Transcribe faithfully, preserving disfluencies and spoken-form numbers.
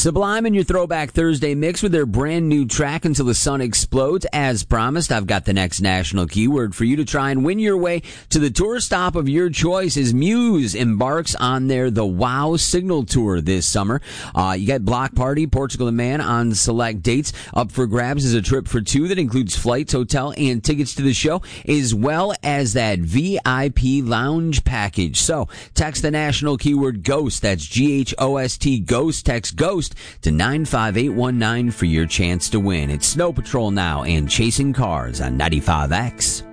Sublime in your Throwback Thursday mix with their brand new track Until the Sun Explodes. As promised, I've got the next national keyword for you to try and win your way to the tour stop of your choice as Muse embarks on their The Wow Signal Tour this summer. Uh, you got Block Party, Portugal the Man on select dates. Up for grabs is a trip for two that includes flights, hotel, and tickets to the show, as well as that V I P lounge package. So text the national keyword GHOST. That's G H O S T, GHOST. Text GHOST to nine five eight one nine for your chance to win. It's Snow Patrol now and Chasing Cars on ninety-five X.